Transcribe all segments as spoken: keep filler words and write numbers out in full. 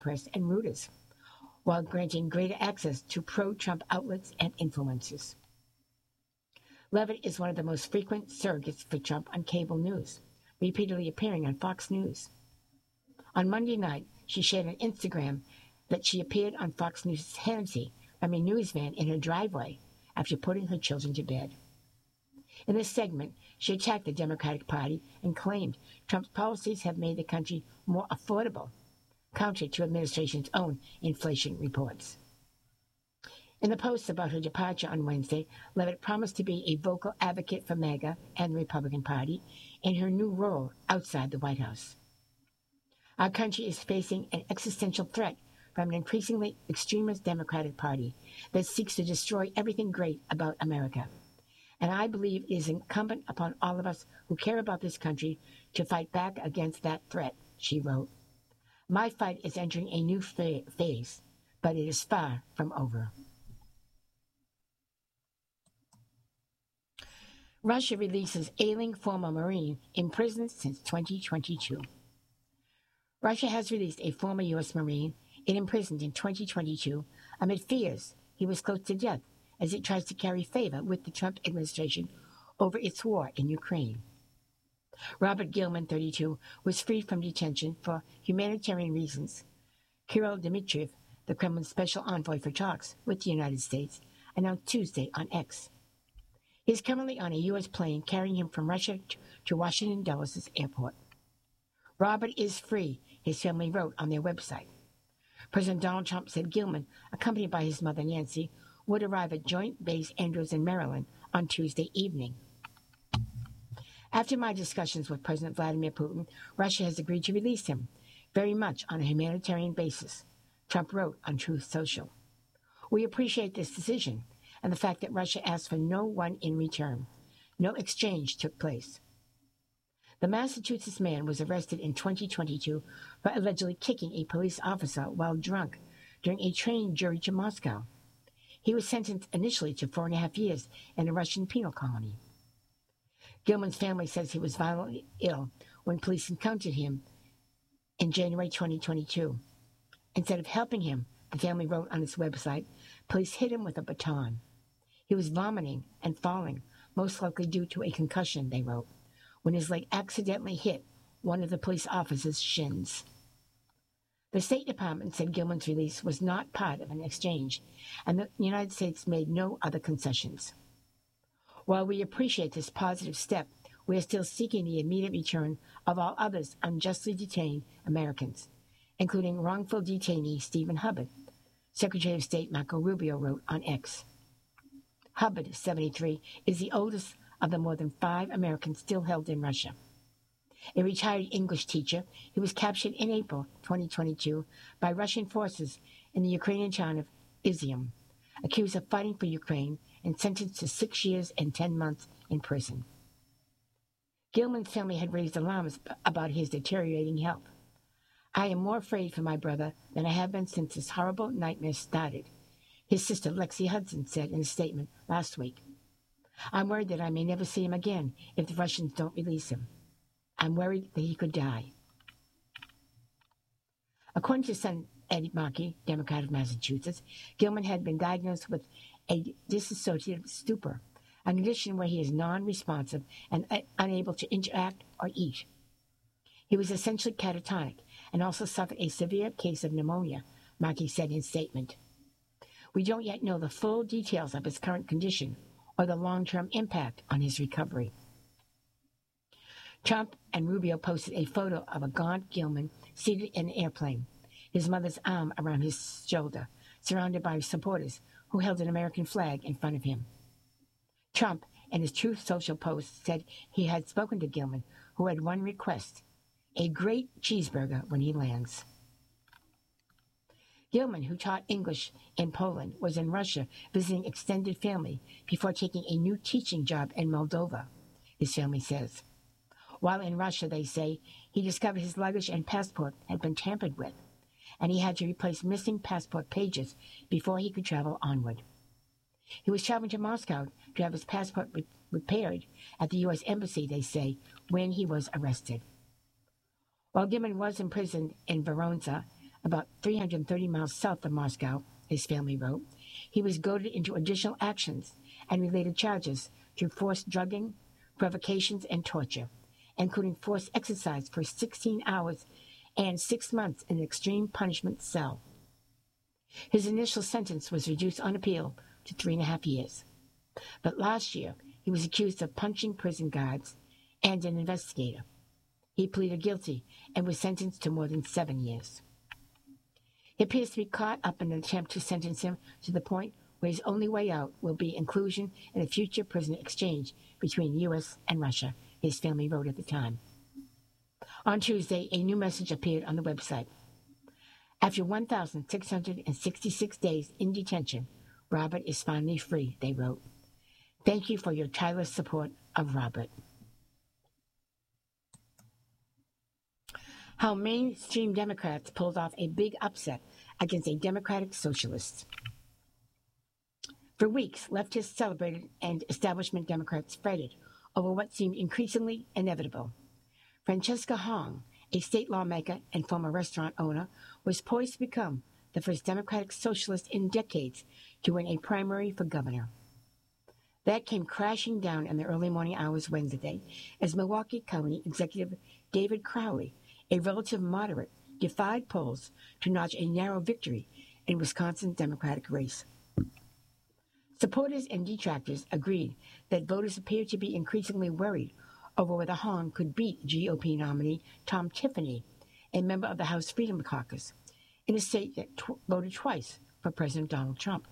press and Reuters, while granting greater access to pro-Trump outlets and influencers. Levitt is one of the most frequent surrogates for Trump on cable news, repeatedly appearing on Fox News. On Monday night, she shared on Instagram that she appeared on Fox News' Hannity from a news van in her driveway after putting her children to bed. In this segment, she attacked the Democratic Party and claimed Trump's policies have made the country more affordable, counter to administration's own inflation reports. In the post about her departure on Wednesday, Levitt promised to be a vocal advocate for MAGA and the Republican Party in her new role outside the White House. Our country is facing an existential threat from an increasingly extremist Democratic Party that seeks to destroy everything great about America. And I believe it is incumbent upon all of us who care about this country to fight back against that threat, she wrote. My fight is entering a new fa- phase, but it is far from over. Russia releases ailing former Marine imprisoned since twenty twenty-two. Russia has released a former U S Marine it imprisoned in twenty twenty-two amid fears he was close to death as it tries to carry favor with the Trump administration over its war in Ukraine. Robert Gilman, thirty-two, was freed from detention for humanitarian reasons. Kirill Dmitriev, the Kremlin's special envoy for talks with the United States, announced Tuesday on X. He is currently on a U S plane carrying him from Russia to Washington Dulles airport. Robert is free, his family wrote on their website. President Donald Trump said Gilman, accompanied by his mother Nancy, would arrive at Joint Base Andrews in Maryland on Tuesday evening. After my discussions with President Vladimir Putin, Russia has agreed to release him, very much on a humanitarian basis, Trump wrote on Truth Social. We appreciate this decision and the fact that Russia asked for no one in return. No exchange took place. The Massachusetts man was arrested in twenty twenty-two for allegedly kicking a police officer while drunk during a train journey to Moscow. He was sentenced initially to four and a half years in a Russian penal colony. Gilman's family says he was violently ill when police encountered him in January twenty twenty-two. Instead of helping him, the family wrote on its website, police hit him with a baton. He was vomiting and falling, most likely due to a concussion, they wrote, when his leg accidentally hit one of the police officers' shins. The State Department said Gilman's release was not part of an exchange, and the United States made no other concessions. While we appreciate this positive step, we are still seeking the immediate return of all others unjustly detained Americans, including wrongful detainee Stephen Hubbard, Secretary of State Marco Rubio wrote on X. Hubbard, seventy-three, is the oldest of the more than five Americans still held in Russia. A retired English teacher, he was captured in April twenty twenty-two by Russian forces in the Ukrainian town of Izium, accused of fighting for Ukraine and sentenced to six years and ten months in prison. Gilman's family had raised alarms about his deteriorating health. I am more afraid for my brother than I have been since this horrible nightmare started, his sister Lexi Hudson said in a statement last week. I'm worried that I may never see him again if the Russians don't release him. I'm worried that he could die. According to Senator Eddie Markey, Democrat of Massachusetts, Gilman had been diagnosed with a dissociative stupor, a condition where he is non-responsive and uh, unable to interact or eat. He was essentially catatonic and also suffered a severe case of pneumonia, Markey said in a statement. We don't yet know the full details of his current condition or the long-term impact on his recovery. Trump and Rubio posted a photo of a gaunt Gilman seated in an airplane, his mother's arm around his shoulder, surrounded by supporters who held an American flag in front of him. Trump, in his Truth Social post, said he had spoken to Gilman, who had one request, a great cheeseburger when he lands. Gilman, who taught English in Poland, was in Russia visiting extended family before taking a new teaching job in Moldova, his family says. While in Russia, they say, he discovered his luggage and passport had been tampered with, and he had to replace missing passport pages before he could travel onward. He was traveling to Moscow to have his passport re- repaired at the U S Embassy, they say, when he was arrested. While Gilman was imprisoned in Voronezh, about three hundred thirty miles south of Moscow, his family wrote. He was goaded into additional actions and related charges through forced drugging, provocations, and torture, including forced exercise for sixteen hours and six months in an extreme punishment cell. His initial sentence was reduced on appeal to three and a half years. But last year, he was accused of punching prison guards and an investigator. He pleaded guilty and was sentenced to more than seven years. He appears to be caught up in an attempt to sentence him to the point where his only way out will be inclusion in a future prisoner exchange between U S and Russia, his family wrote at the time. On Tuesday, a new message appeared on the website. After one thousand six hundred sixty-six days in detention, Robert is finally free, they wrote. Thank you for your tireless support of Robert. How mainstream Democrats pulled off a big upset against a Democratic Socialist. For weeks, leftists celebrated and establishment Democrats fretted over what seemed increasingly inevitable. Francesca Hong, a state lawmaker and former restaurant owner, was poised to become the first Democratic Socialist in decades to win a primary for governor. That came crashing down in the early morning hours Wednesday as Milwaukee County Executive David Crowley, a relative moderate, defied polls to notch a narrow victory in Wisconsin's Democratic race. Supporters and detractors agreed that voters appeared to be increasingly worried over whether Hong could beat G O P nominee Tom Tiffany, a member of the House Freedom Caucus, in a state that tw- voted twice for President Donald Trump.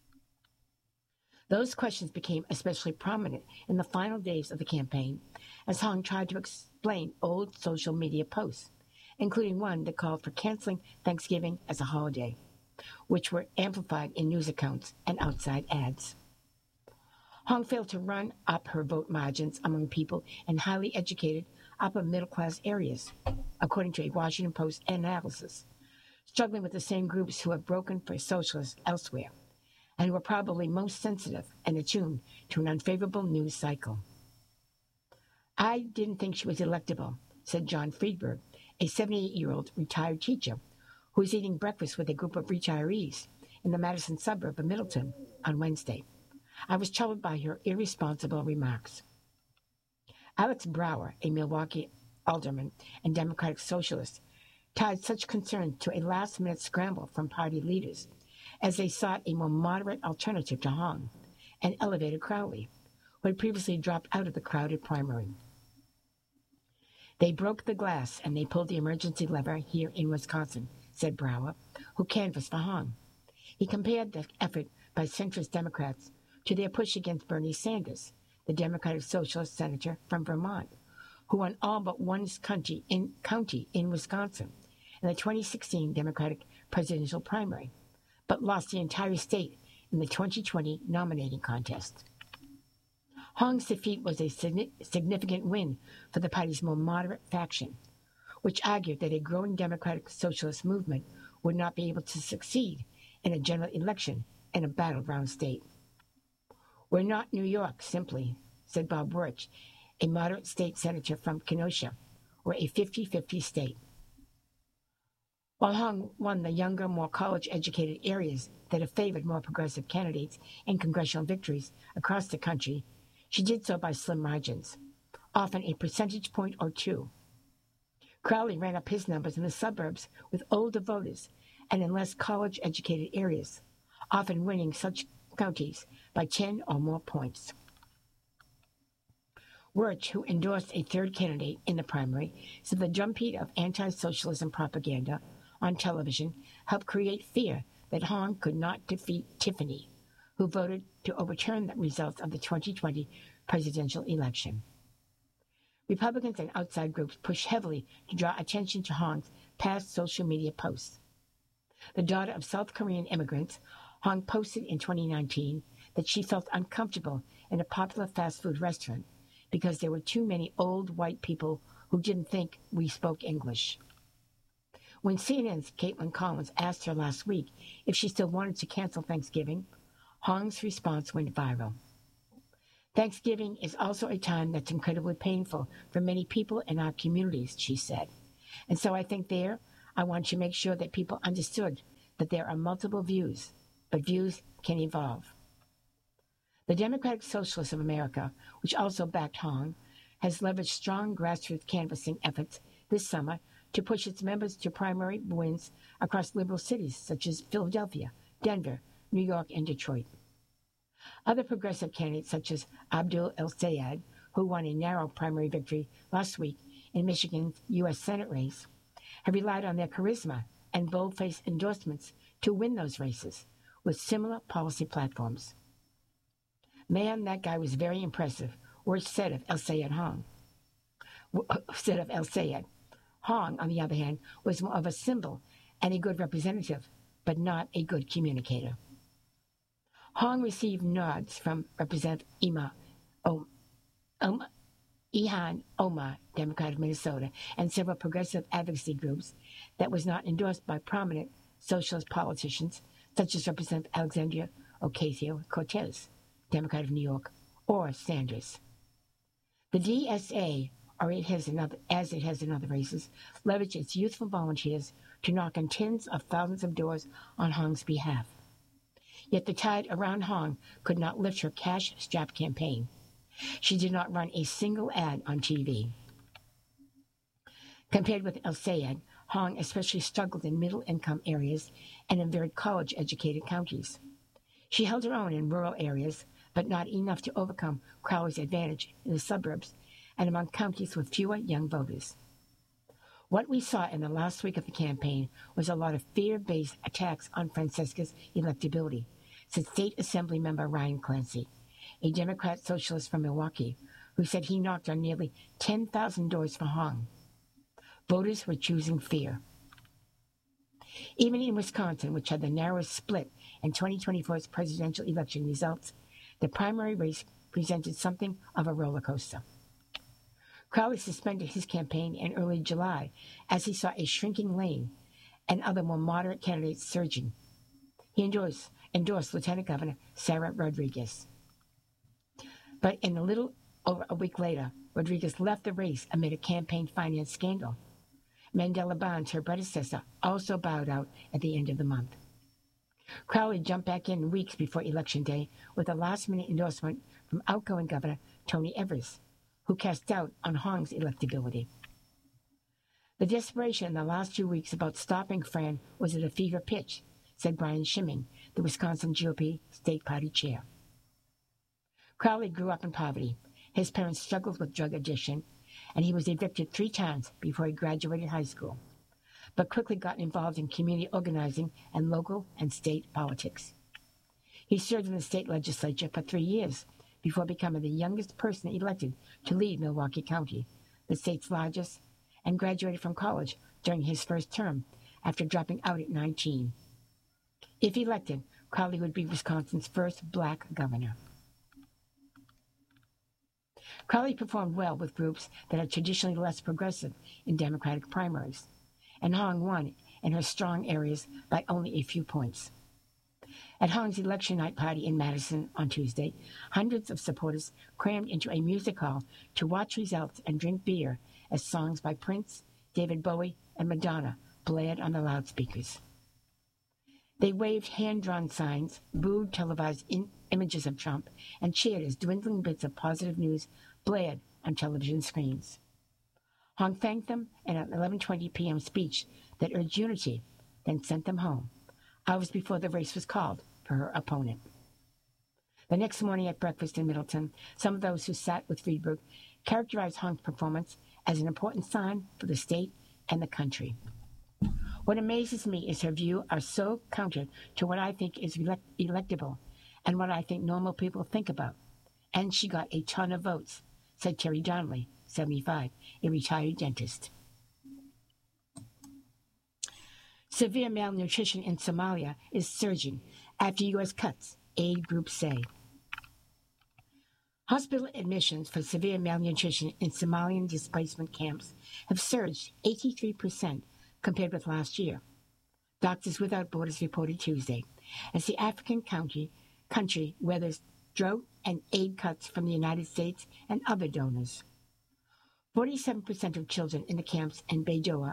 Those questions became especially prominent in the final days of the campaign as Hong tried to explain old social media posts, including one that called for canceling Thanksgiving as a holiday, which were amplified in news accounts and outside ads. Hong failed to run up her vote margins among people in highly educated, upper-middle-class areas, according to a Washington Post analysis, struggling with the same groups who have broken for socialists elsewhere, and were probably most sensitive and attuned to an unfavorable news cycle. I didn't think she was electable, said John Friedberg, a seventy-eight-year-old retired teacher who was eating breakfast with a group of retirees in the Madison suburb of Middleton on Wednesday. I was troubled by her irresponsible remarks. Alex Brower, a Milwaukee alderman and Democratic Socialist, tied such concern to a last-minute scramble from party leaders as they sought a more moderate alternative to Hong and elevated Crowley, who had previously dropped out of the crowded primary. They broke the glass and they pulled the emergency lever here in Wisconsin, said Brower, who canvassed for Hong. He compared the effort by centrist Democrats to their push against Bernie Sanders, the Democratic Socialist senator from Vermont, who won all but one county in, county in Wisconsin in the twenty sixteen Democratic presidential primary, but lost the entire state in the twenty twenty nominating contest. Hong's defeat was a significant win for the party's more moderate faction, which argued that a growing Democratic Socialist movement would not be able to succeed in a general election in a battleground state. We're not New York, simply, said Bob Wirch, a moderate state senator from Kenosha, or a fifty-fifty state. While Hong won the younger, more college-educated areas that have favored more progressive candidates in congressional victories across the country, she did so by slim margins, often a percentage point or two. Crowley ran up his numbers in the suburbs with older voters and in less college-educated areas, often winning such counties by ten or more points. Wirch, who endorsed a third candidate in the primary, said the drumbeat of anti-socialism propaganda on television helped create fear that Hong could not defeat Tiffany, who voted to overturn the results of the twenty twenty presidential election. Republicans and outside groups pushed heavily to draw attention to Hong's past social media posts. The daughter of South Korean immigrants, Hong posted in twenty nineteen that she felt uncomfortable in a popular fast food restaurant because there were too many old white people who didn't think we spoke English. When C N N's Caitlin Collins asked her last week if she still wanted to cancel Thanksgiving, Hong's response went viral. Thanksgiving is also a time that's incredibly painful for many people in our communities, she said. And so I think there, I want to make sure that people understood that there are multiple views, but views can evolve. The Democratic Socialists of America, which also backed Hong, has leveraged strong grassroots canvassing efforts this summer to push its members to primary wins across liberal cities such as Philadelphia, Denver, New York, and Detroit. Other progressive candidates such as Abdul El-Sayed, who won a narrow primary victory last week in Michigan's U S Senate race, have relied on their charisma and bold-faced endorsements to win those races with similar policy platforms. Man, that guy was very impressive, words said of El-Sayed Hong. Said of El-Sayed. Hong, on the other hand, was more of a symbol and a good representative, but not a good communicator. Hong received nods from Representative Ima, um, um, Ilhan Omar, Democrat of Minnesota, and several progressive advocacy groups that was not endorsed by prominent socialist politicians such as Representative Alexandria Ocasio-Cortez, Democrat of New York, or Sanders. The D S A, or it has another, as it has in other races, leveraged its youthful volunteers to knock on tens of thousands of doors on Hong's behalf. Yet the tide around Hong could not lift her cash-strapped campaign. She did not run a single ad on T V. Compared with El-Sayed, Hong especially struggled in middle-income areas and in very college-educated counties. She held her own in rural areas, but not enough to overcome Crowley's advantage in the suburbs and among counties with fewer young voters. What we saw in the last week of the campaign was a lot of fear-based attacks on Francesca's electability, said State Assembly member Ryan Clancy, a Democrat socialist from Milwaukee, who said he knocked on nearly ten thousand doors for Hong. Voters were choosing fear. Even in Wisconsin, which had the narrowest split in twenty twenty-four's presidential election results, the primary race presented something of a roller coaster. Crowley suspended his campaign in early July as he saw a shrinking lane and other more moderate candidates surging. He endorsed, endorsed Lieutenant Governor Sarah Rodriguez. But in a little over a week later, Rodriguez left the race amid a campaign finance scandal. Mandela Barnes, her predecessor, also bowed out at the end of the month. Crowley jumped back in weeks before Election Day with a last-minute endorsement from outgoing Governor Tony Evers, who cast doubt on Hong's electability. The desperation in the last two weeks about stopping Fran was at a fever pitch, said Brian Schimming, the Wisconsin G O P state party chair. Crowley grew up in poverty. His parents struggled with drug addiction, and he was evicted three times before he graduated high school, but quickly got involved in community organizing and local and state politics. He served in the state legislature for three years before becoming the youngest person elected to lead Milwaukee County, the state's largest, and graduated from college during his first term after dropping out at nineteen. If elected, Crowley would be Wisconsin's first black governor. Crowley performed well with groups that are traditionally less progressive in Democratic primaries, and Hong won in her strong areas by only a few points. At Hong's election night party in Madison on Tuesday, hundreds of supporters crammed into a music hall to watch results and drink beer as songs by Prince, David Bowie, and Madonna blared on the loudspeakers. They waved hand-drawn signs, booed televised in- images of Trump, and cheered as dwindling bits of positive news blared on television screens. Hong thanked them in an eleven twenty p.m. speech that urged unity, then sent them home, hours before the race was called for her opponent. The next morning at breakfast in Middleton, some of those who sat with Friedberg characterized Hong's performance as an important sign for the state and the country. What amazes me is her views are so counter to what I think is elect- electable and what I think normal people think about. And she got a ton of votes, said Terry Donnelly, seventy-five, a retired dentist. Severe malnutrition in Somalia is surging after U S cuts, aid groups say. Hospital admissions for severe malnutrition in Somalian displacement camps have surged eighty-three percent compared with last year, Doctors Without Borders reported Tuesday, as the African country, country weathers drought and aid cuts from the United States and other donors. forty-seven percent of children in the camps in Baidoa,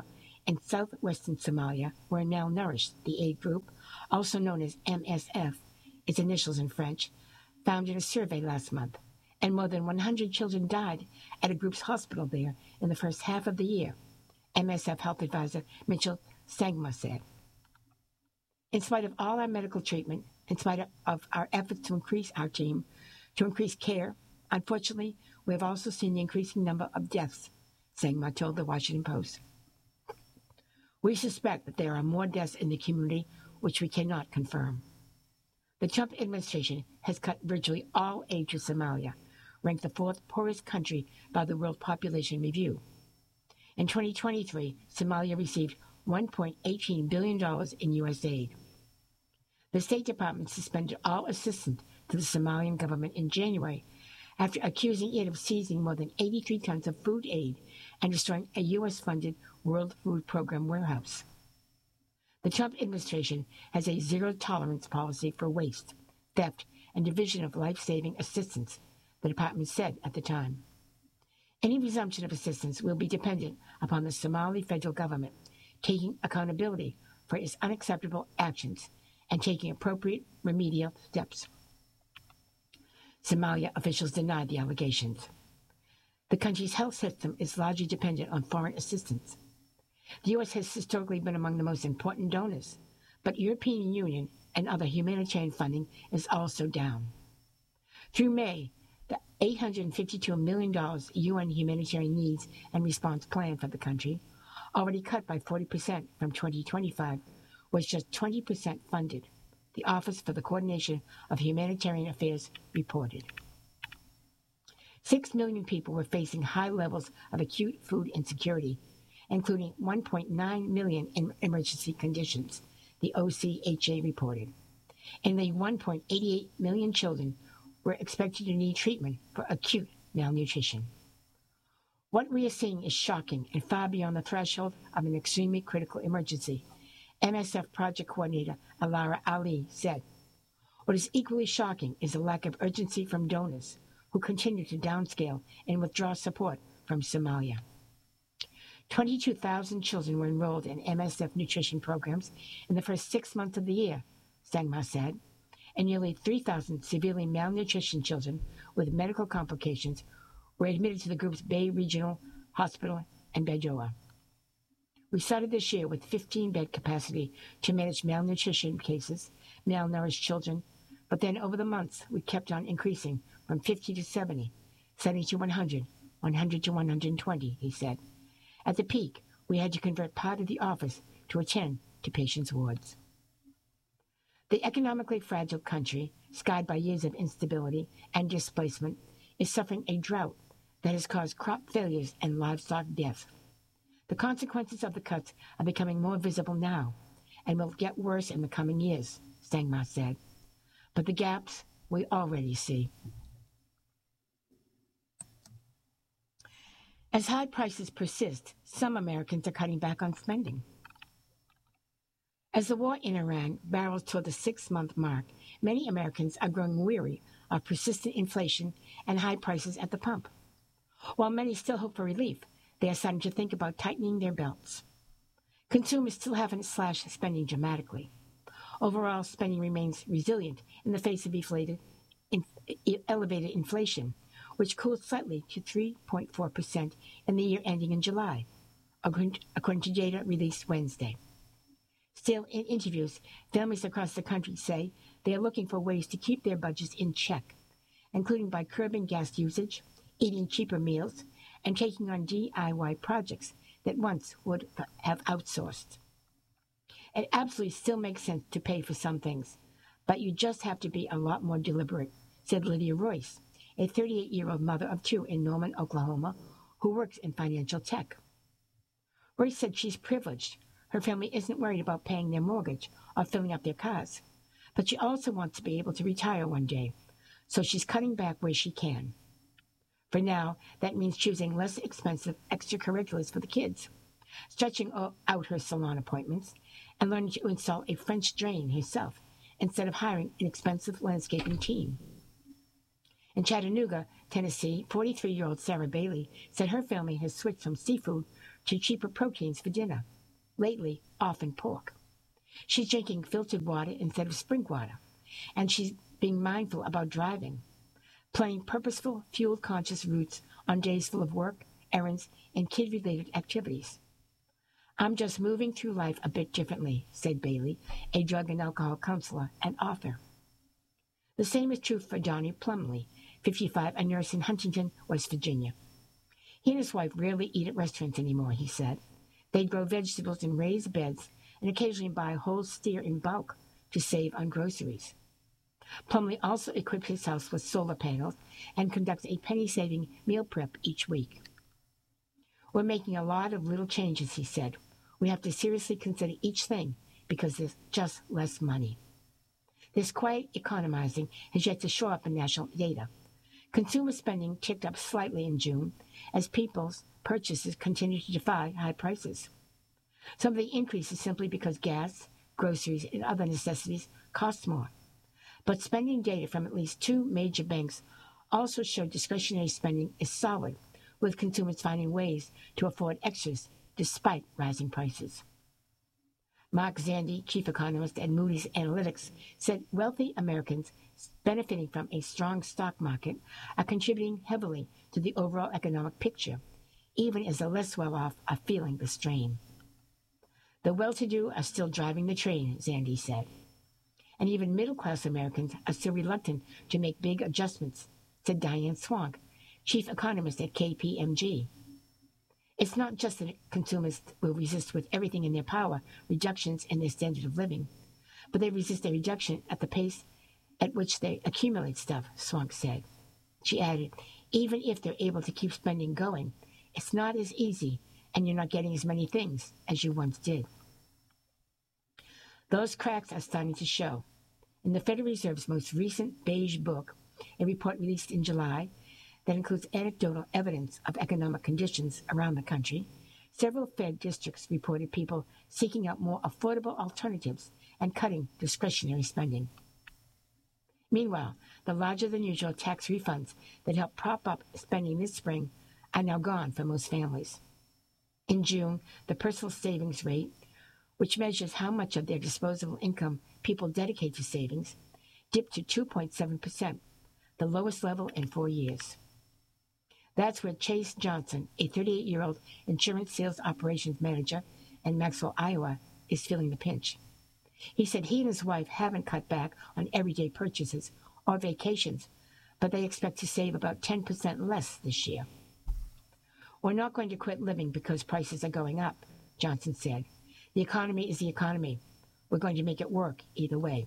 and southwestern Somalia were malnourished. The aid group, also known as M S F, its initials in French, found in a survey last month, and more than one hundred children died at a group's hospital there in the first half of the year, M S F health advisor Mitchell Sangma said. In spite of all our medical treatment, in spite of our efforts to increase our team, to increase care, unfortunately, we have also seen the increasing number of deaths, Sangma told the Washington Post. We suspect that there are more deaths in the community, which we cannot confirm. The Trump administration has cut virtually all aid to Somalia, ranked the fourth poorest country by the World Population Review. In twenty twenty-three, Somalia received one point one eight billion dollars in U S aid. The State Department suspended all assistance to the Somalian government in January after accusing it of seizing more than eighty-three tons of food aid and destroying a U S-funded World Food Program warehouse. The Trump administration has a zero-tolerance policy for waste, theft, and division of life-saving assistance, the department said at the time. Any resumption of assistance will be dependent upon the Somali federal government taking accountability for its unacceptable actions and taking appropriate remedial steps. Somalia officials denied the allegations. The country's health system is largely dependent on foreign assistance. The U S has historically been among the most important donors, but European Union and other humanitarian funding is also down. Through May, the eight hundred fifty-two million dollars U N humanitarian needs and response plan for the country, already cut by forty percent from twenty twenty-five, was just twenty percent funded, the Office for the Coordination of Humanitarian Affairs reported. Six million people were facing high levels of acute food insecurity, including one point nine million in emergency conditions, the O C H A reported. And the one point eight eight million children were expected to need treatment for acute malnutrition. What we are seeing is shocking and far beyond the threshold of an extremely critical emergency, M S F project coordinator Alara Ali said. What is equally shocking is the lack of urgency from donors who continue to downscale and withdraw support from Somalia. twenty-two thousand children were enrolled in M S F nutrition programs in the first six months of the year, Sangma said, and nearly three thousand severely malnutrition children with medical complications were admitted to the group's Bay Regional Hospital in Baidoa. We started this year with fifteen bed capacity to manage malnutrition cases, malnourished children, but then over the months we kept on increasing from fifty to seventy, seventy to one hundred, one hundred to one hundred twenty, he said. At the peak, we had to convert part of the office to attend to patients' wards. The economically fragile country, scarred by years of instability and displacement, is suffering a drought that has caused crop failures and livestock deaths. The consequences of the cuts are becoming more visible now and will get worse in the coming years, Sangma said. But the gaps we already see. As high prices persist, some Americans are cutting back on spending. As the war in Iran barrels toward the six-month mark, many Americans are growing weary of persistent inflation and high prices at the pump. While many still hope for relief, they are starting to think about tightening their belts. Consumers still haven't slashed spending dramatically. Overall, spending remains resilient in the face of inflated, in, elevated inflation, which cooled slightly to three point four percent in the year ending in July, according to data released Wednesday. Still, in interviews, families across the country say they are looking for ways to keep their budgets in check, including by curbing gas usage, eating cheaper meals, and taking on D I Y projects that once would have outsourced. It absolutely still makes sense to pay for some things, but you just have to be a lot more deliberate, said Lydia Royce, a thirty-eight-year-old mother of two in Norman, Oklahoma, who works in financial tech. Royce said she's privileged. Her family isn't worried about paying their mortgage or filling up their cars, but she also wants to be able to retire one day, so she's cutting back where she can. For now, that means choosing less expensive extracurriculars for the kids, stretching out her salon appointments, and learning to install a French drain herself instead of hiring an expensive landscaping team. In Chattanooga, Tennessee, forty-three-year-old Sarah Bailey said her family has switched from seafood to cheaper proteins for dinner. lately often pork. She's drinking filtered water instead of spring water, and she's being mindful about driving, planning purposeful, fuel-conscious routes on days full of work, errands, and kid-related activities. I'm just moving through life a bit differently, said Bailey, a drug and alcohol counselor and author. The same is true for Johnny Plumley, fifty-five, a nurse in Huntington, West Virginia. He and his wife rarely eat at restaurants anymore, he said. They grow vegetables in raised beds and occasionally buy whole steer in bulk to save on groceries. Plumley also equips his house with solar panels and conducts a penny-saving meal prep each week. We're making a lot of little changes, he said. We have to seriously consider each thing because there's just less money. This quiet economizing has yet to show up in national data. Consumer spending ticked up slightly in June as people's purchases continue to defy high prices. Some of the increase is simply because gas, groceries, and other necessities cost more. But spending data from at least two major banks also showed discretionary spending is solid, with consumers finding ways to afford extras despite rising prices. Mark Zandi, chief economist at Moody's Analytics, said wealthy Americans benefiting from a strong stock market are contributing heavily to the overall economic picture, even as the less well-off are feeling the strain. The well-to-do are still driving the train, Zandi said. And even middle-class Americans are still reluctant to make big adjustments, said Diane Swank, chief economist at K P M G. It's not just that consumers will resist with everything in their power reductions in their standard of living, but they resist a reduction at the pace at which they accumulate stuff, Swank said. She added, even if they're able to keep spending going, it's not as easy, and you're not getting as many things as you once did. Those cracks are starting to show. In the Federal Reserve's most recent beige book, a report released in July that includes anecdotal evidence of economic conditions around the country, several Fed districts reported people seeking out more affordable alternatives and cutting discretionary spending. Meanwhile, the larger-than-usual tax refunds that helped prop up spending this spring are now gone for most families. In June, the personal savings rate, which measures how much of their disposable income people dedicate to savings, dipped to two point seven percent, the lowest level in four years. That's where Chase Johnson, a thirty-eight-year-old insurance sales operations manager in Maxwell, Iowa, is feeling the pinch. He said he and his wife haven't cut back on everyday purchases or vacations, but they expect to save about ten percent less this year. We're not going to quit living because prices are going up, Johnson said. The economy is the economy. We're going to make it work either way.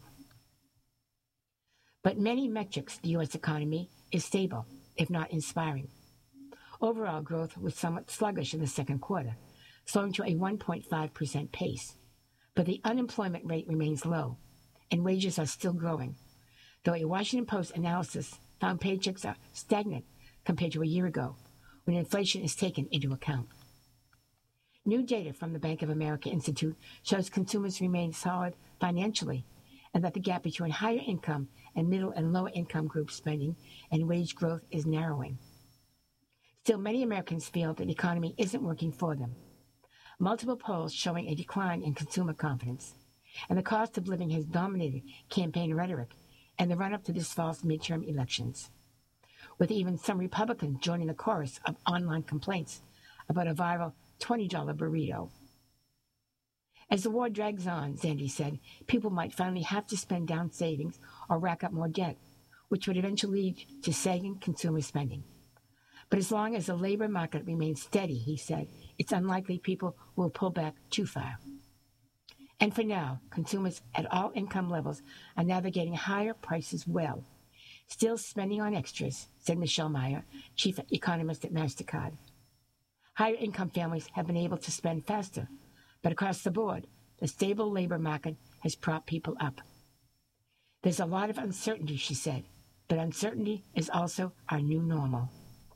But many metrics, the U S economy is stable, if not inspiring. Overall growth was somewhat sluggish in the second quarter, slowing to a one point five percent pace. But the unemployment rate remains low, and wages are still growing, though a Washington Post analysis found paychecks are stagnant compared to a year ago, when inflation is taken into account. New data from the Bank of America Institute shows consumers remain solid financially, and that the gap between higher income and middle and lower income group spending and wage growth is narrowing. Still, many Americans feel that the economy isn't working for them. Multiple polls showing a decline in consumer confidence, and the cost of living has dominated campaign rhetoric and the run-up to this fall's midterm elections, with even some Republicans joining the chorus of online complaints about a viral twenty dollars burrito. As the war drags on, Zandi said, people might finally have to spend down savings or rack up more debt, which would eventually lead to sagging consumer spending. But as long as the labor market remains steady, he said, it's unlikely people will pull back too far. And for now, consumers at all income levels are navigating higher prices well. Still spending on extras, said Michelle Meyer, chief economist at MasterCard. Higher income families have been able to spend faster, but across the board, the stable labor market has propped people up. There's a lot of uncertainty, she said, but uncertainty is also our new normal.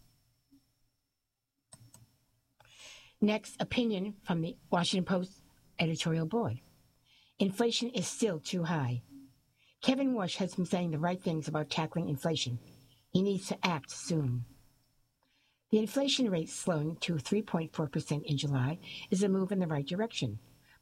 Next, opinion from the Washington Post editorial board. Inflation is still too high. Kevin Warsh has been saying the right things about tackling inflation. He needs to act soon. The inflation rate slowing to three point four percent in July is a move in the right direction,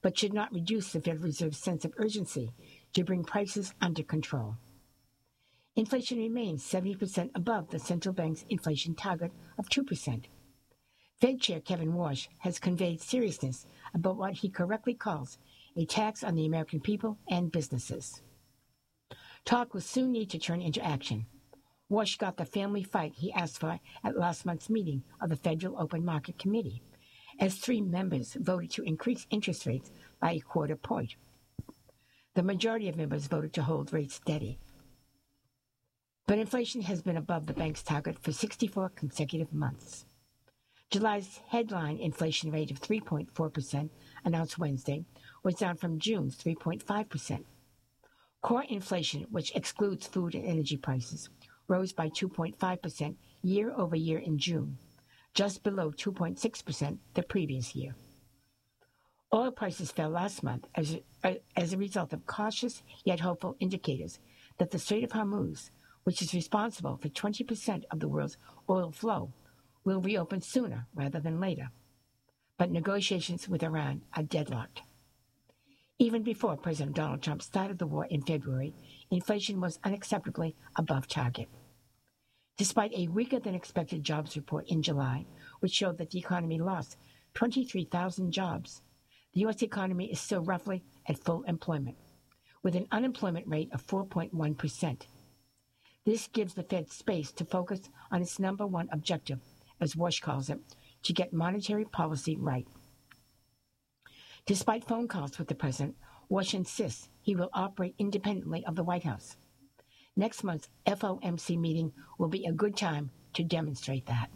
but should not reduce the Federal Reserve's sense of urgency to bring prices under control. Inflation remains seventy percent above the central bank's inflation target of two percent. Fed Chair Kevin Warsh has conveyed seriousness about what he correctly calls a tax on the American people and businesses. Talk will soon need to turn into action. Warsh got the family fight he asked for at last month's meeting of the Federal Open Market Committee, as three members voted to increase interest rates by a quarter point. The majority of members voted to hold rates steady. But inflation has been above the bank's target for sixty-four consecutive months. July's headline inflation rate of three point four percent, announced Wednesday, was down from June's three point five percent. Core inflation, which excludes food and energy prices, rose by two point five percent year over year in June, just below two point six percent the previous year. Oil prices fell last month as a, as a result of cautious yet hopeful indicators that the Strait of Hormuz, which is responsible for twenty percent of the world's oil flow, will reopen sooner rather than later. But negotiations with Iran are deadlocked. Even before President Donald Trump started the war in February, inflation was unacceptably above target. Despite a weaker-than-expected jobs report in July, which showed that the economy lost twenty-three thousand jobs, the U S economy is still roughly at full employment, with an unemployment rate of four point one percent. This gives the Fed space to focus on its number one objective, as Warsh calls it, to get monetary policy right. Despite phone calls with the president, Warsh insists he will operate independently of the White House. Next month's F O M C meeting will be a good time to demonstrate that.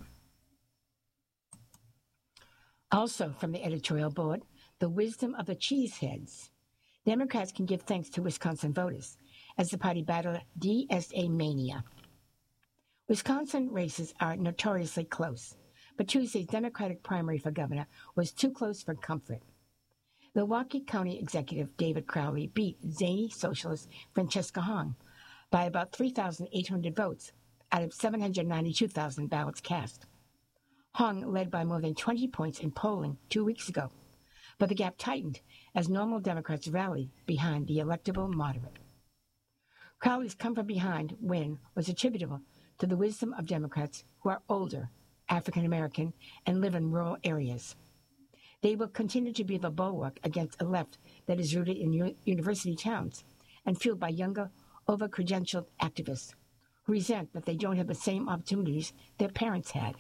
Also from the editorial board, the wisdom of the cheeseheads. Democrats can give thanks to Wisconsin voters as the party battled D S A mania. Wisconsin races are notoriously close, but Tuesday's Democratic primary for governor was too close for comfort. Milwaukee County Executive David Crowley beat zany socialist Francesca Hong by about three thousand eight hundred votes out of seven hundred ninety-two thousand ballots cast. Hong led by more than twenty points in polling two weeks ago, but the gap tightened as normal Democrats rallied behind the electable moderate. Crowley's come-from-behind win was attributable to the wisdom of Democrats who are older, African American, and live in rural areas. They will continue to be the bulwark against a left that is rooted in u- university towns and fueled by younger, over-credentialed activists who resent that they don't have the same opportunities their parents had.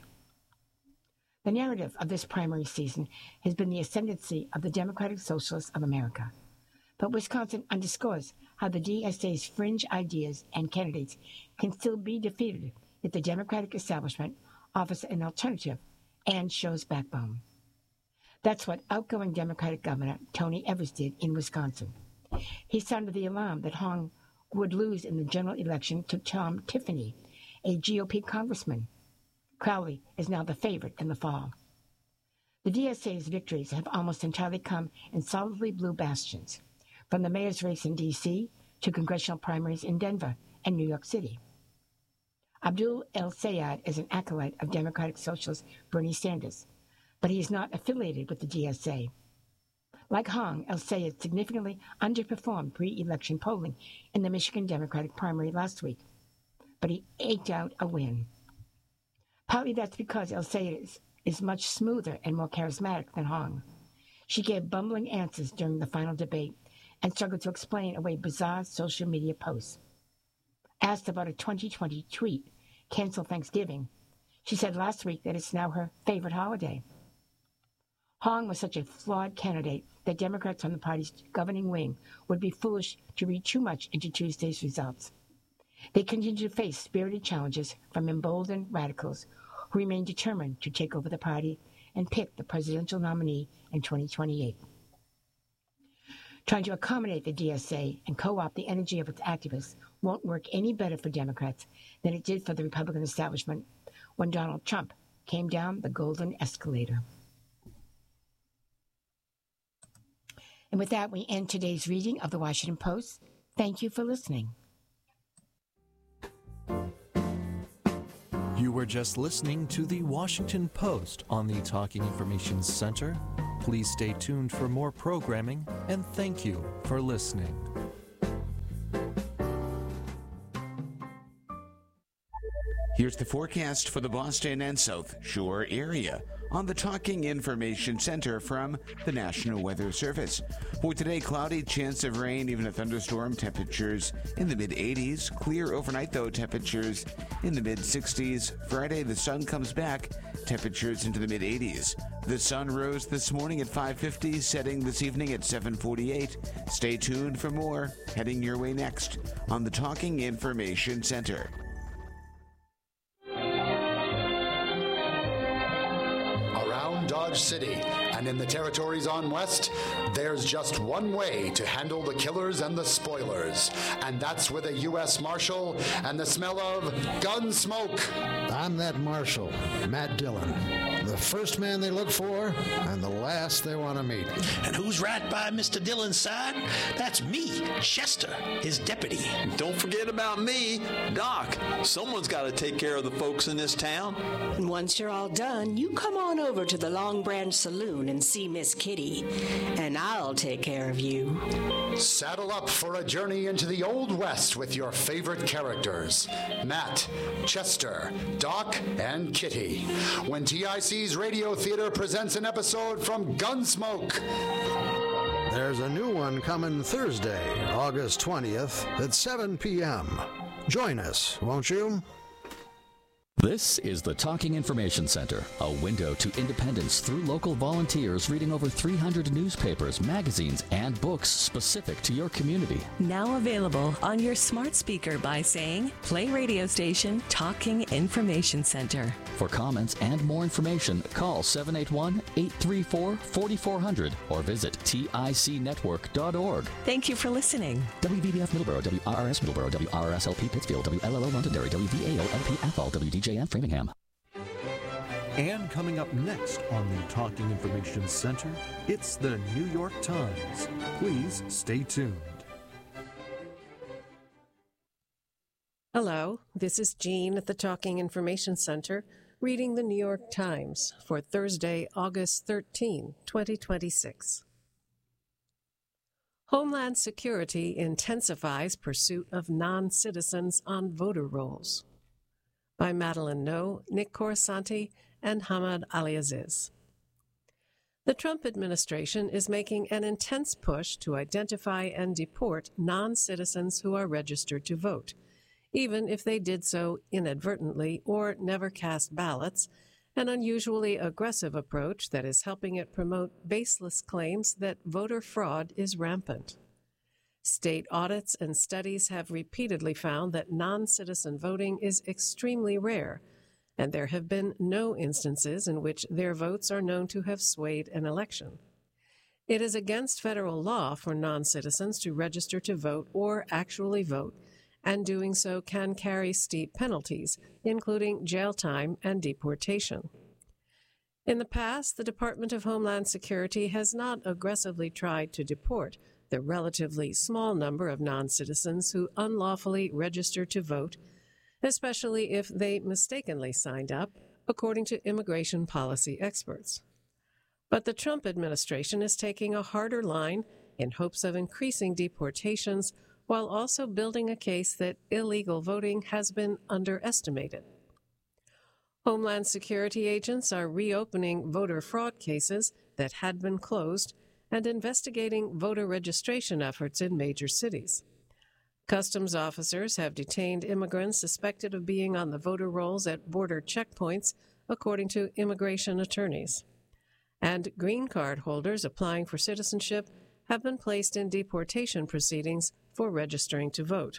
The narrative of this primary season has been the ascendancy of the Democratic Socialists of America. But Wisconsin underscores how the D S A's fringe ideas and candidates can still be defeated if the Democratic establishment offers an alternative and shows backbone. That's what outgoing Democratic Governor Tony Evers did in Wisconsin. He sounded the alarm that Hong would lose in the general election to Tom Tiffany, a G O P congressman. Crowley is now the favorite in the fall. The D S A's victories have almost entirely come in solidly blue bastions, from the mayor's race in D C to congressional primaries in Denver and New York City. Abdul El-Sayed is an acolyte of Democratic Socialist Bernie Sanders, but he is not affiliated with the D S A. Like Hong, El-Sayed significantly underperformed pre-election polling in the Michigan Democratic primary last week, but he eked out a win. Partly that's because El-Sayed is, is much smoother and more charismatic than Hong. She gave bumbling answers during the final debate and struggled to explain away bizarre social media posts. Asked about a twenty twenty tweet, cancel Thanksgiving, she said last week that it's now her favorite holiday. Hong was such a flawed candidate that Democrats on the party's governing wing would be foolish to read too much into Tuesday's results. They continue to face spirited challenges from emboldened radicals who remain determined to take over the party and pick the presidential nominee in twenty twenty-eight. Trying to accommodate the D S A and co-opt the energy of its activists won't work any better for Democrats than it did for the Republican establishment when Donald Trump came down the golden escalator. And with that, we end today's reading of the Washington Post. Thank you for listening. You were just listening to the Washington Post on the Talking Information Center. Please stay tuned for more programming, and thank you for listening. Here's the forecast for the Boston and South Shore area on the Talking Information Center from the National Weather Service. For today, cloudy, chance of rain, even a thunderstorm, temperatures in the mid eighties. Clear overnight, though, temperatures in the mid sixties. Friday, the sun comes back, temperatures into the mid eighties. The sun rose this morning at five fifty, setting this evening at seven forty-eight. Stay tuned for more, heading your way next on the Talking Information Center. Dodge City and in the territories on West, there's just one way to handle the killers and the spoilers, and that's with a U S Marshal and the smell of gun smoke. I'm that Marshal, Matt Dillon, the first man they look for and the last they want to meet. And who's right by Mister Dillon's side? That's me, Chester, his deputy. Don't forget about me, Doc. Someone's got to take care of the folks in this town. And once you're all done, you come on over to the Long Branch Saloon and see Miss Kitty, and I'll take care of you. Saddle up for a journey into the Old West with your favorite characters, Matt, Chester, Doc, and Kitty, when T I C's Radio Theater presents an episode from Gunsmoke. There's a new one coming Thursday, August twentieth at seven p.m. Join us, won't you? This is the Talking Information Center, a window to independence through local volunteers reading over three hundred newspapers, magazines, and books specific to your community. Now available on your smart speaker by saying, play radio station Talking Information Center. For comments and more information, call seven eight one, eight three four, four four zero zero or visit tic network dot org. Thank you for listening. W V B F Middleborough, W R R S Middleborough, W R R S L P Pittsfield, W L L O Londonderry, W V A O L P Athol, W D J M Framingham. And coming up next on the Talking Information Center, it's the New York Times. Please stay tuned. Hello, this is Jean at the Talking Information Center, reading the New York Times for Thursday, August thirteenth, twenty twenty-six. Homeland Security intensifies pursuit of non-citizens on voter rolls. By Madeline No, Nick Corasanti, and Hamad Aliaziz. The Trump administration is making an intense push to identify and deport non-citizens who are registered to vote, even if they did so inadvertently or never cast ballots, an unusually aggressive approach that is helping it promote baseless claims that voter fraud is rampant. State audits and studies have repeatedly found that non-citizen voting is extremely rare, and there have been no instances in which their votes are known to have swayed an election. It is against federal law for non-citizens to register to vote or actually vote, and doing so can carry steep penalties, including jail time and deportation. In the past, the Department of Homeland Security has not aggressively tried to deport the relatively small number of non-citizens who unlawfully register to vote, especially if they mistakenly signed up, according to immigration policy experts. But the Trump administration is taking a harder line in hopes of increasing deportations while also building a case that illegal voting has been underestimated. Homeland Security agents are reopening voter fraud cases that had been closed and investigating voter registration efforts in major cities. Customs officers have detained immigrants suspected of being on the voter rolls at border checkpoints, according to immigration attorneys. And green card holders applying for citizenship have been placed in deportation proceedings for registering to vote.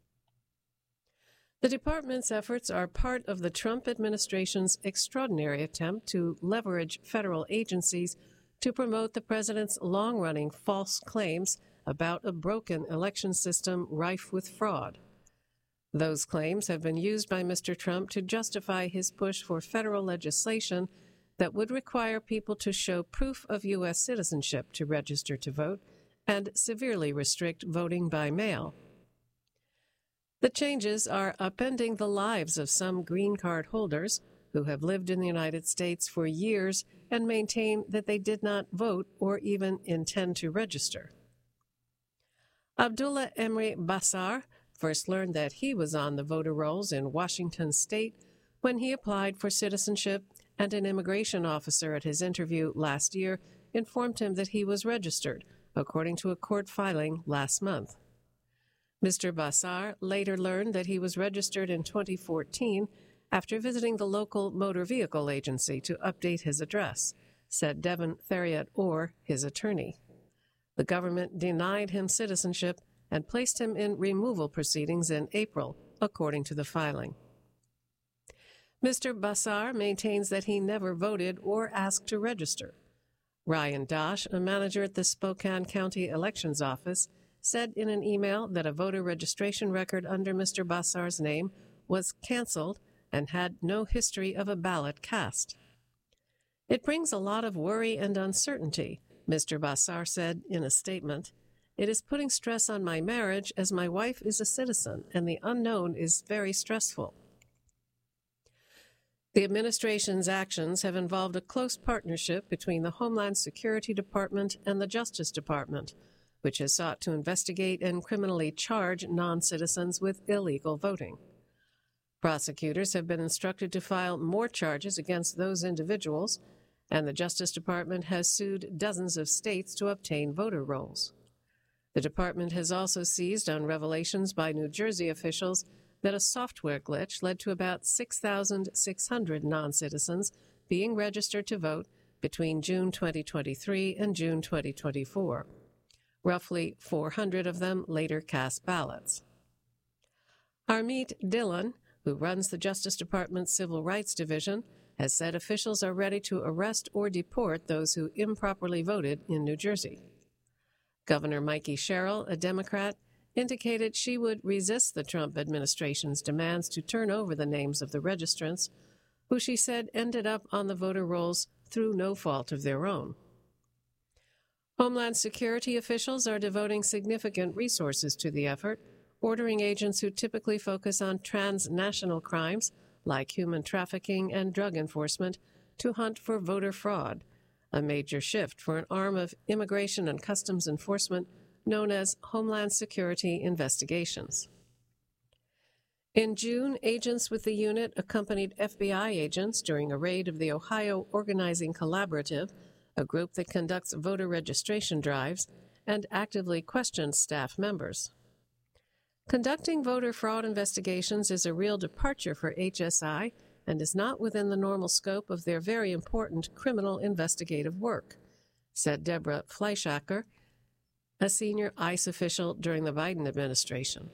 The department's efforts are part of the Trump administration's extraordinary attempt to leverage federal agencies to promote the president's long-running false claims about a broken election system rife with fraud. Those claims have been used by Mister Trump to justify his push for federal legislation that would require people to show proof of U S citizenship to register to vote and severely restrict voting by mail. The changes are upending the lives of some green card holders who have lived in the United States for years and maintain that they did not vote or even intend to register. Abdullah Emre Bassar first learned that he was on the voter rolls in Washington state when he applied for citizenship, and an immigration officer at his interview last year informed him that he was registered, according to a court filing last month. Mister Bassar later learned that he was registered in twenty fourteen after visiting the local motor vehicle agency to update his address, said Devin Theriot Orr, his attorney. The government denied him citizenship and placed him in removal proceedings in April, according to the filing. Mister Bassar maintains that he never voted or asked to register. Ryan Dosh, a manager at the Spokane County Elections Office, said in an email that a voter registration record under Mister Bassar's name was canceled and had no history of a ballot cast. It brings a lot of worry and uncertainty, Mister Bassar said in a statement. It is putting stress on my marriage as my wife is a citizen, and the unknown is very stressful. The administration's actions have involved a close partnership between the Homeland Security Department and the Justice Department, which has sought to investigate and criminally charge non-citizens with illegal voting. Prosecutors have been instructed to file more charges against those individuals, and the Justice Department has sued dozens of states to obtain voter rolls. The department has also seized on revelations by New Jersey officials that a software glitch led to about six thousand six hundred non-citizens being registered to vote between June twenty twenty-three and June twenty twenty-four. Roughly four hundred of them later cast ballots. Harmeet Dillon, who runs the Justice Department's Civil Rights Division, has said officials are ready to arrest or deport those who improperly voted in New Jersey. Governor Mikey Sherrill, a Democrat, indicated she would resist the Trump administration's demands to turn over the names of the registrants, who she said ended up on the voter rolls through no fault of their own. Homeland Security officials are devoting significant resources to the effort, ordering agents who typically focus on transnational crimes like human trafficking and drug enforcement to hunt for voter fraud, a major shift for an arm of Immigration and Customs Enforcement known as Homeland Security Investigations. In June, agents with the unit accompanied F B I agents during a raid of the Ohio Organizing Collaborative, a group that conducts voter registration drives, and actively questions staff members. Conducting voter fraud investigations is a real departure for H S I and is not within the normal scope of their very important criminal investigative work, said Deborah Fleischacker, a senior ICE official during the Biden administration.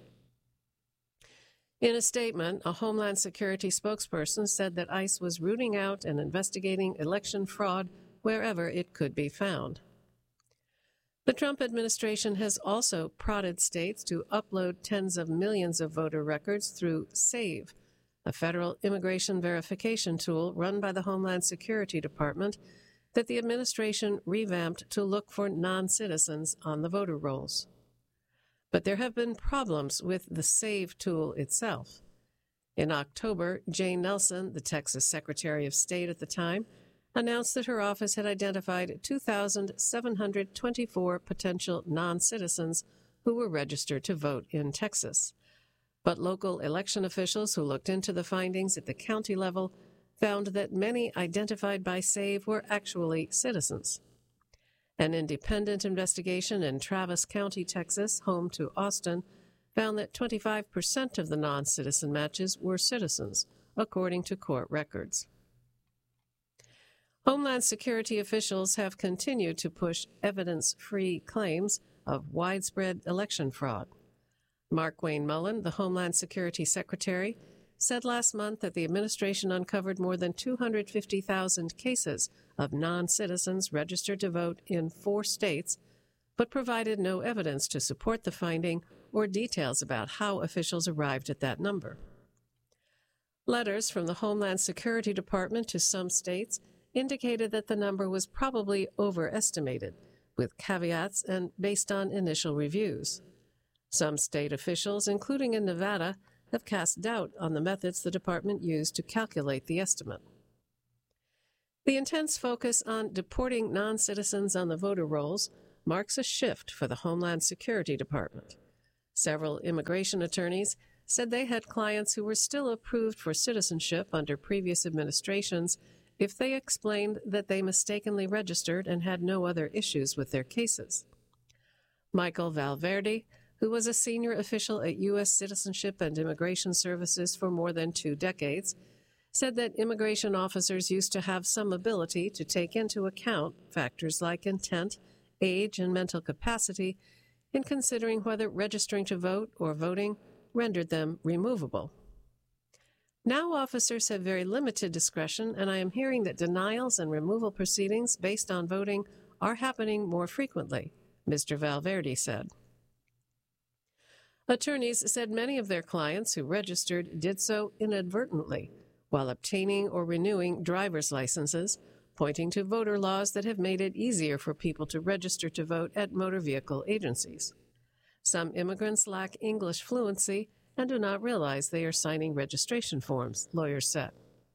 In a statement, a Homeland Security spokesperson said that ICE was rooting out and investigating election fraud wherever it could be found. The Trump administration has also prodded states to upload tens of millions of voter records through SAVE, a federal immigration verification tool run by the Homeland Security Department that the administration revamped to look for non-citizens on the voter rolls. But there have been problems with the SAVE tool itself. In October, Jane Nelson, the Texas Secretary of State at the time, announced that her office had identified two thousand seven hundred twenty-four potential non-citizens who were registered to vote in Texas. But local election officials who looked into the findings at the county level found that many identified by SAVE were actually citizens. An independent investigation in Travis County, Texas, home to Austin, found that twenty-five percent of the non-citizen matches were citizens, according to court records. Homeland Security officials have continued to push evidence-free claims of widespread election fraud. Mark Wayne Mullen, the Homeland Security Secretary, said last month that the administration uncovered more than two hundred fifty thousand cases of non-citizens registered to vote in four states, but provided no evidence to support the finding or details about how officials arrived at that number. Letters from the Homeland Security Department to some states indicated that the number was probably overestimated, with caveats and based on initial reviews. Some state officials, including in Nevada, have cast doubt on the methods the department used to calculate the estimate. The intense focus on deporting non-citizens on the voter rolls marks a shift for the Homeland Security Department. Several immigration attorneys said they had clients who were still approved for citizenship under previous administrations if they explained that they mistakenly registered and had no other issues with their cases. Michael Valverde, who was a senior official at U S Citizenship and Immigration Services for more than two decades, said that immigration officers used to have some ability to take into account factors like intent, age, and mental capacity in considering whether registering to vote or voting rendered them removable. Now officers have very limited discretion, and I am hearing that denials and removal proceedings based on voting are happening more frequently, Mister Valverde said. Attorneys said many of their clients who registered did so inadvertently while obtaining or renewing driver's licenses, pointing to voter laws that have made it easier for people to register to vote at motor vehicle agencies. Some immigrants lack English fluency and do not realize they are signing registration forms, lawyers said.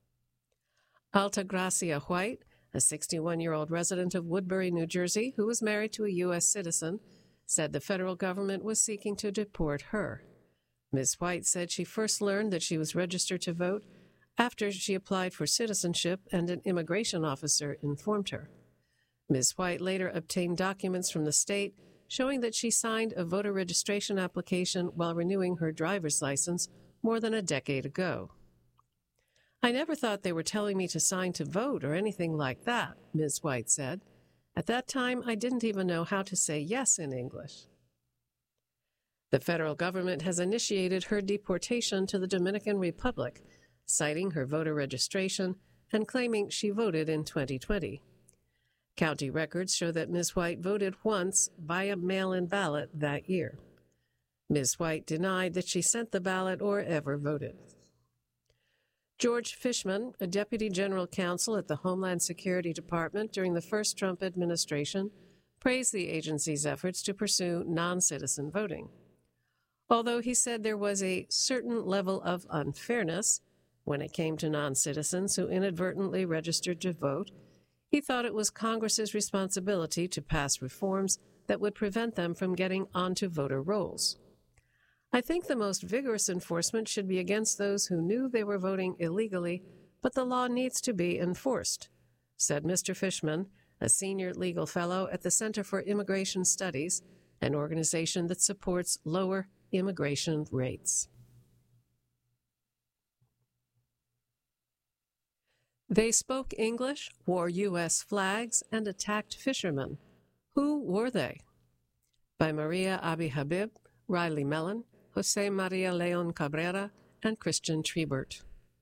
Altagracia White, a sixty-one-year-old resident of Woodbury, New Jersey, who was married to a U S citizen, said the federal government was seeking to deport her. Miz White said she first learned that she was registered to vote after she applied for citizenship and an immigration officer informed her. Miz White later obtained documents from the state showing that she signed a voter registration application while renewing her driver's license more than a decade ago. I never thought they were telling me to sign to vote or anything like that, Miz White said. At that time, I didn't even know how to say yes in English. The federal government has initiated her deportation to the Dominican Republic, citing her voter registration and claiming she voted in twenty twenty. County records show that Miz White voted once via mail-in ballot that year. Miz White denied that she sent the ballot or ever voted. George Fishman, a deputy general counsel at the Homeland Security Department during the first Trump administration, praised the agency's efforts to pursue non-citizen voting. Although he said there was a certain level of unfairness when it came to non-citizens who inadvertently registered to vote, he thought it was Congress's responsibility to pass reforms that would prevent them from getting onto voter rolls. I think the most vigorous enforcement should be against those who knew they were voting illegally, but the law needs to be enforced, said Mister Fishman, a senior legal fellow at the Center for Immigration Studies, an organization that supports lower immigration rates. They spoke English, wore U S flags, and attacked fishermen. Who were they? By Maria Abi Habib, Riley Mellon, Jose Maria Leon Cabrera, and Christian Trebert.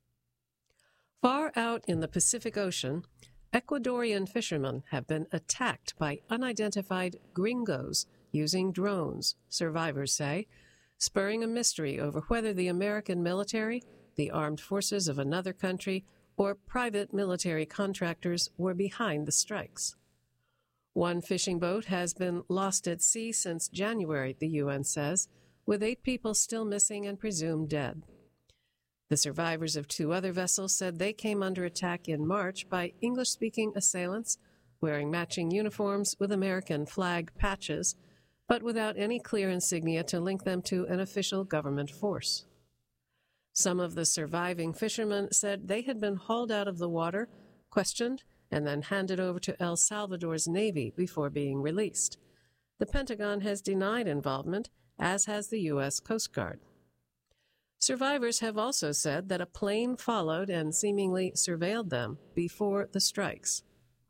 Far out in the Pacific Ocean, Ecuadorian fishermen have been attacked by unidentified gringos using drones, survivors say, spurring a mystery over whether the American military, the armed forces of another country, or private military contractors were behind the strikes. One fishing boat has been lost at sea since January, the U N says, with eight people still missing and presumed dead. The survivors of two other vessels said they came under attack in March by English-speaking assailants wearing matching uniforms with American flag patches, but without any clear insignia to link them to an official government force. Some of the surviving fishermen said they had been hauled out of the water, questioned, and then handed over to El Salvador's Navy before being released. The Pentagon has denied involvement, as has the U S Coast Guard. Survivors have also said that a plane followed and seemingly surveilled them before the strikes.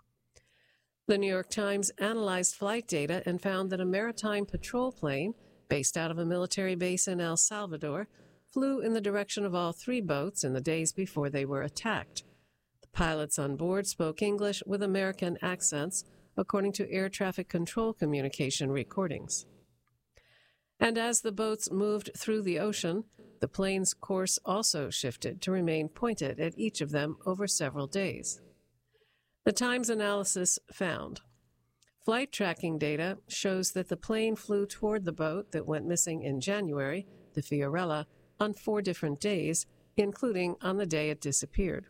The New York Times analyzed flight data and found that a maritime patrol plane, based out of a military base in El Salvador, flew in the direction of all three boats in the days before they were attacked. The pilots on board spoke English with American accents, according to air traffic control communication recordings. And as the boats moved through the ocean, the plane's course also shifted to remain pointed at each of them over several days. The Times analysis found flight tracking data shows that the plane flew toward the boat that went missing in January, the Fiorella, on four different days, including on the day it disappeared.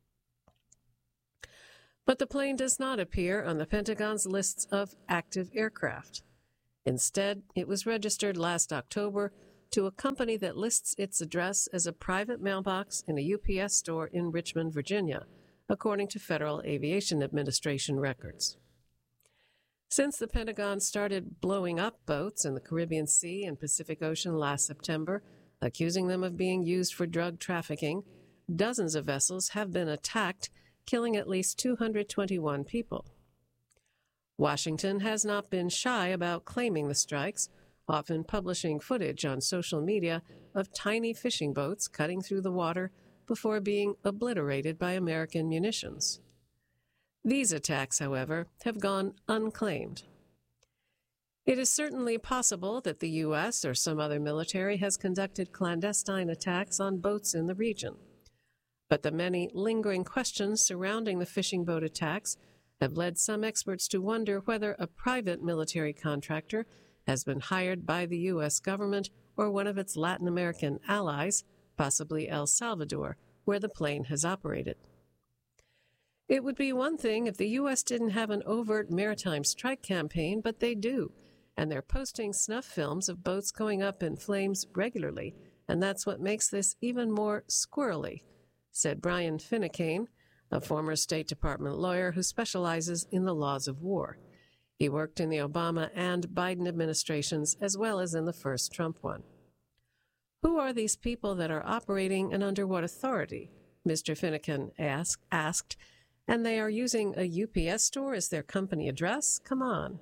But the plane does not appear on the Pentagon's lists of active aircraft. Instead, it was registered last October to a company that lists its address as a private mailbox in a U P S store in Richmond, Virginia, according to Federal Aviation Administration records. Since the Pentagon started blowing up boats in the Caribbean Sea and Pacific Ocean last September, accusing them of being used for drug trafficking, dozens of vessels have been attacked, killing at least two hundred twenty-one people. Washington has not been shy about claiming the strikes, often publishing footage on social media of tiny fishing boats cutting through the water before being obliterated by American munitions. These attacks, however, have gone unclaimed. It is certainly possible that the U S or some other military has conducted clandestine attacks on boats in the region. But the many lingering questions surrounding the fishing boat attacks have led some experts to wonder whether a private military contractor has been hired by the U S government or one of its Latin American allies, possibly El Salvador, where the plane has operated. It would be one thing if the U S didn't have an overt maritime strike campaign, but they do, and they're posting snuff films of boats going up in flames regularly, and that's what makes this even more squirrely, said Brian Finucane, a former State Department lawyer who specializes in the laws of war. He worked in the Obama and Biden administrations as well as in the first Trump one. Who are these people that are operating and under what authority? Mister Finucane ask, asked, and they are using a U P S store as their company address? Come on.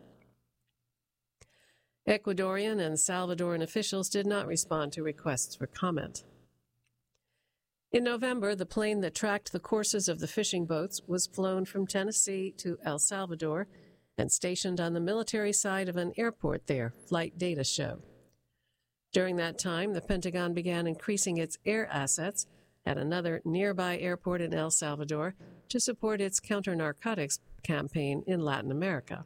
Ecuadorian and Salvadoran officials did not respond to requests for comment. In November, the plane that tracked the courses of the fishing boats was flown from Tennessee to El Salvador and stationed on the military side of an airport there, flight data show. During that time, the Pentagon began increasing its air assets at another nearby airport in El Salvador to support its counter-narcotics campaign in Latin America.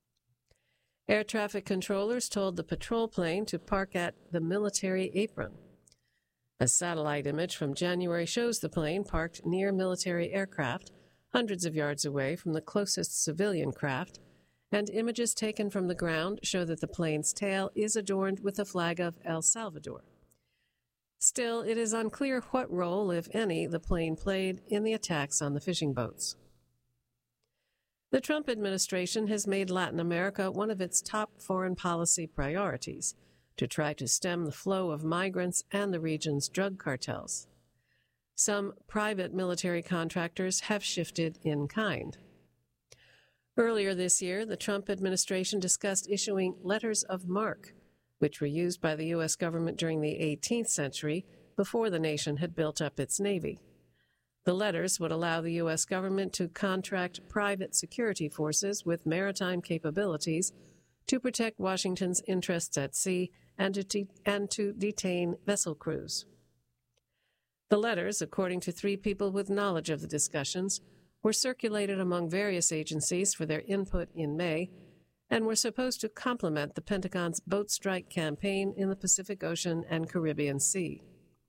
Air traffic controllers told the patrol plane to park at the military apron. A satellite image from January shows the plane parked near military aircraft, hundreds of yards away from the closest civilian craft, and images taken from the ground show that the plane's tail is adorned with the flag of El Salvador. Still, it is unclear what role, if any, the plane played in the attacks on the fishing boats. The Trump administration has made Latin America one of its top foreign policy priorities to try to stem the flow of migrants and the region's drug cartels. Some private military contractors have shifted in kind. Earlier this year, the Trump administration discussed issuing letters of marque, which were used by the U S government during the eighteenth century before the nation had built up its navy. The letters would allow the U S government to contract private security forces with maritime capabilities to protect Washington's interests at sea and to, de- and to detain vessel crews. The letters, according to three people with knowledge of the discussions, were circulated among various agencies for their input in May and were supposed to complement the Pentagon's boat strike campaign in the Pacific Ocean and Caribbean Sea.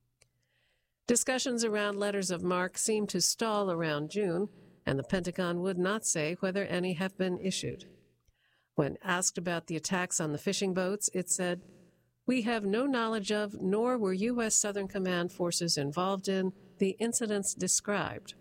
Discussions around letters of marque seemed to stall around June, and the Pentagon would not say whether any have been issued. When asked about the attacks on the fishing boats, it said, "We have no knowledge of, nor were U S Southern Command forces involved in, the incidents described."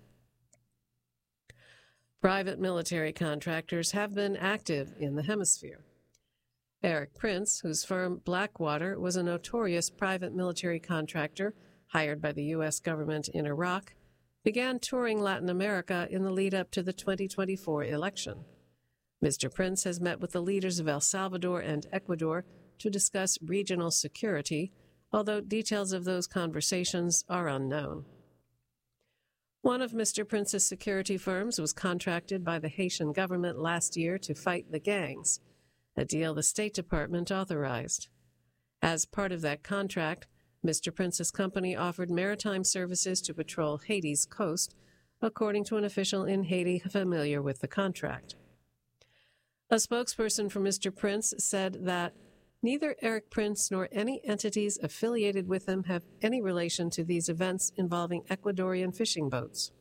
Private military contractors have been active in the hemisphere. Eric Prince, whose firm Blackwater was a notorious private military contractor hired by the U S government in Iraq, began touring Latin America in the lead-up to the twenty twenty-four election. Mister Prince has met with the leaders of El Salvador and Ecuador to discuss regional security, although details of those conversations are unknown. One of Mister Prince's security firms was contracted by the Haitian government last year to fight the gangs, a deal the State Department authorized. As part of that contract, Mister Prince's company offered maritime services to patrol Haiti's coast, according to an official in Haiti familiar with the contract. A spokesperson for Mister Prince said that neither Erik Prince nor any entities affiliated with him have any relation to these events involving Ecuadorian fishing boats.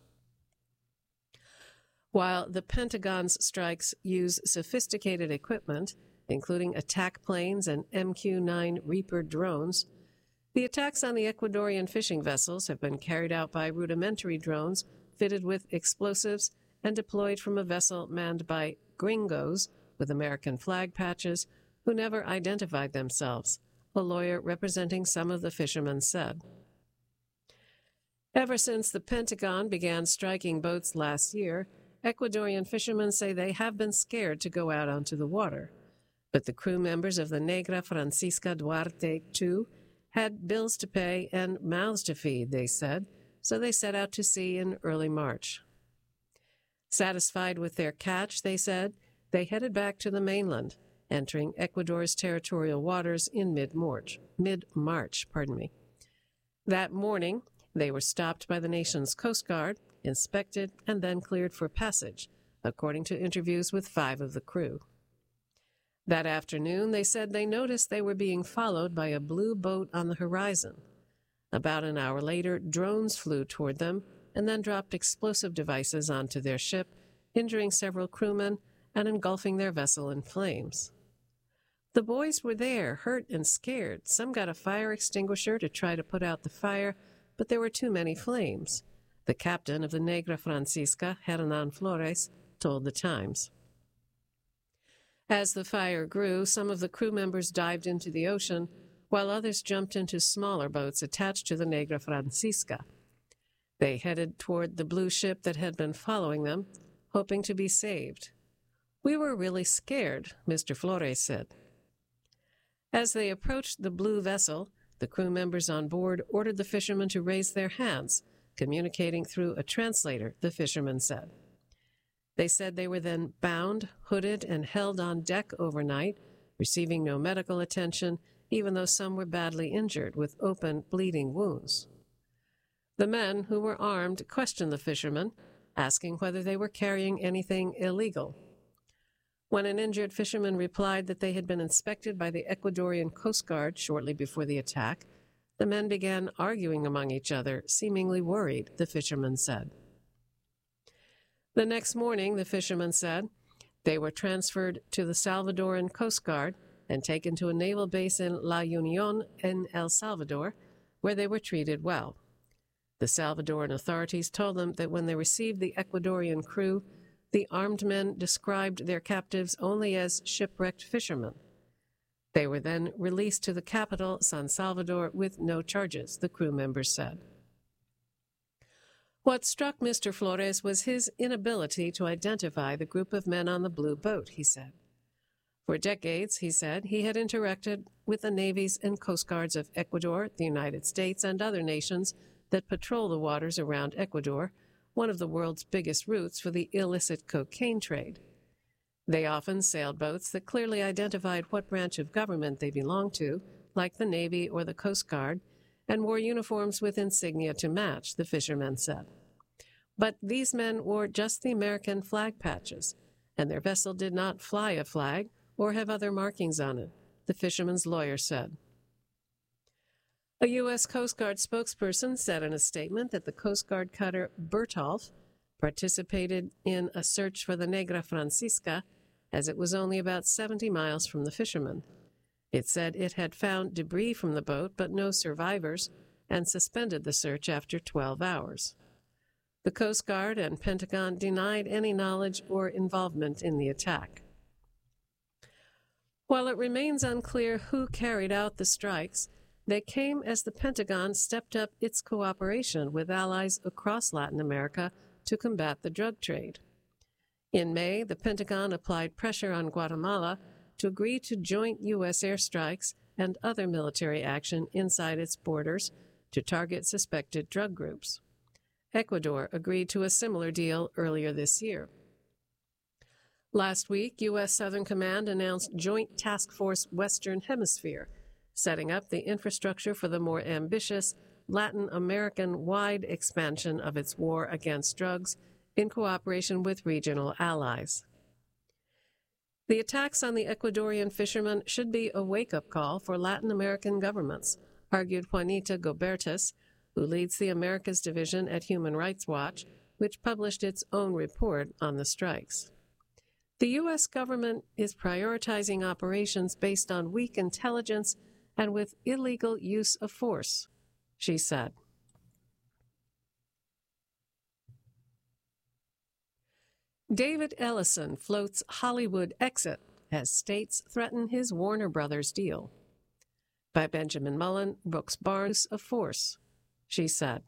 While the Pentagon's strikes use sophisticated equipment, including attack planes and M Q nine Reaper drones, the attacks on the Ecuadorian fishing vessels have been carried out by rudimentary drones fitted with explosives and deployed from a vessel manned by gringos with American flag patches who never identified themselves, a lawyer representing some of the fishermen said. Ever since the Pentagon began striking boats last year, Ecuadorian fishermen say they have been scared to go out onto the water. But the crew members of the Negra Francisca Duarte the Second had bills to pay and mouths to feed, they said, so they set out to sea in early March. Satisfied with their catch, they said, they headed back to the mainland, entering Ecuador's territorial waters in mid-March. Mid-March, pardon me. That morning, they were stopped by the nation's Coast Guard, inspected, and then cleared for passage, according to interviews with five of the crew. That afternoon, they said they noticed they were being followed by a blue boat on the horizon. About an hour later, drones flew toward them and then dropped explosive devices onto their ship, injuring several crewmen and engulfing their vessel in flames. The boys were there, hurt and scared. Some got a fire extinguisher to try to put out the fire, but there were too many flames, the captain of the Negra Francisca, Hernan Flores, told the Times. As the fire grew, some of the crew members dived into the ocean, while others jumped into smaller boats attached to the Negra Francisca. They headed toward the blue ship that had been following them, hoping to be saved. "We were really scared," Mister Flores said. As they approached the blue vessel, the crew members on board ordered the fishermen to raise their hands, communicating through a translator, the fishermen said. They said they were then bound, hooded, and held on deck overnight, receiving no medical attention, even though some were badly injured with open, bleeding wounds. The men, who were armed, questioned the fishermen, asking whether they were carrying anything illegal. When an injured fisherman replied that they had been inspected by the Ecuadorian Coast Guard shortly before the attack, the men began arguing among each other, seemingly worried, the fishermen said. The next morning, the fishermen said, they were transferred to the Salvadoran Coast Guard and taken to a naval base in La Union in El Salvador, where they were treated well. The Salvadoran authorities told them that when they received the Ecuadorian crew, the armed men described their captives only as shipwrecked fishermen. They were then released to the capital, San Salvador, with no charges, the crew members said. What struck Mister Flores was his inability to identify the group of men on the blue boat, he said. For decades, he said, he had interacted with the navies and coast guards of Ecuador, the United States, and other nations that patrol the waters around Ecuador, one of the world's biggest routes for the illicit cocaine trade. They often sailed boats that clearly identified what branch of government they belonged to, like the Navy or the Coast Guard, and wore uniforms with insignia to match, the fishermen said. But these men wore just the American flag patches, and their vessel did not fly a flag or have other markings on it, the fisherman's lawyer said. A U S Coast Guard spokesperson said in a statement that the Coast Guard cutter Bertolf participated in a search for the Negra Francisca, as it was only about seventy miles from the fishermen. It said it had found debris from the boat but no survivors, and suspended the search after twelve hours. The Coast Guard and Pentagon denied any knowledge or involvement in the attack. While it remains unclear who carried out the strikes, they came as the Pentagon stepped up its cooperation with allies across Latin America to combat the drug trade. In May, the Pentagon applied pressure on Guatemala to agree to joint U S airstrikes and other military action inside its borders to target suspected drug groups. Ecuador agreed to a similar deal earlier this year. Last week, U S Southern Command announced Joint Task Force Western Hemisphere, setting up the infrastructure for the more ambitious Latin American-wide expansion of its war against drugs in cooperation with regional allies. The attacks on the Ecuadorian fishermen should be a wake-up call for Latin American governments, argued Juanita Gobertis, who leads the Americas Division at Human Rights Watch, which published its own report on the strikes. The U S government is prioritizing operations based on weak intelligence and with illegal use of force, she said. David Ellison floats Hollywood exit as states threaten his Warner Brothers deal. By Benjamin Mullen, Brooks Barnes of Force, she said.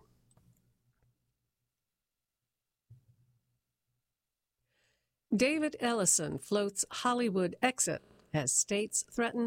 David Ellison floats Hollywood exit as states threaten